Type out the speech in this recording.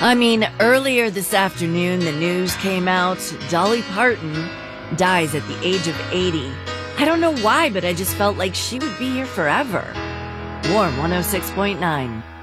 I mean, earlier this afternoon, the news came out. Dolly Parton dies at the age of 80. I don't know why, but I just felt like she would be here forever. Warm 106.9.